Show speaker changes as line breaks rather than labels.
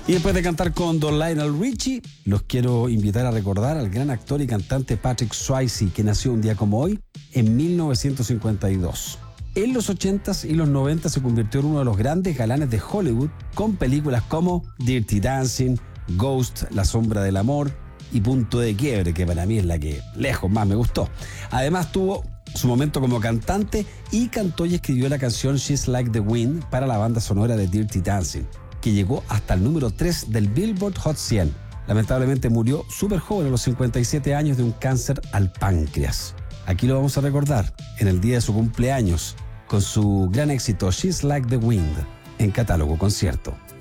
Y después de cantar con Don Lionel Richie, los quiero invitar a recordar al gran actor y cantante Patrick Swayze, que nació un día como hoy, en 1952. En los 80s y los 90 se convirtió en uno de los grandes galanes de Hollywood, con películas como Dirty Dancing, Ghost, La sombra del amor y Punto de quiebre, que para mí es la que lejos más me gustó. Además tuvo su momento como cantante y cantó y escribió la canción She's Like the Wind para la banda sonora de Dirty Dancing, que llegó hasta el número 3 del Billboard Hot 100. Lamentablemente murió súper joven, a los 57 años, de un cáncer al páncreas. Aquí lo vamos a recordar en el día de su cumpleaños con su gran éxito She's Like the Wind en Catálogo Concierto.